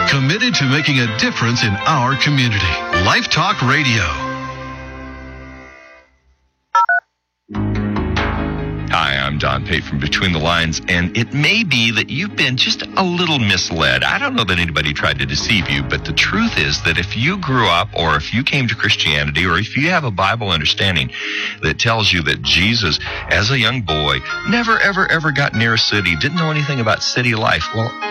committed to making a difference in our community. Life Talk Radio. Hi, I'm Don Pate from Between the Lines, and it may be that you've been just a little misled. I don't know that anybody tried to deceive you, but the truth is that if you grew up or if you came to Christianity or if you have a Bible understanding that tells you that Jesus, as a young boy, never, ever, ever got near a city, didn't know anything about city life, well,